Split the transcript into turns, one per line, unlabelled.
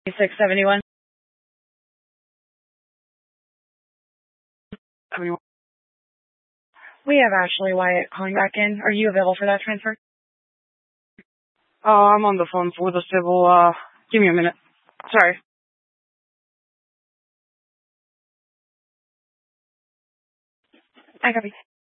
671. We have Ashley Wyatt calling back in. Are you available for that transfer?
I'm on the phone with a civil. Give me a minute. Sorry.
I copy.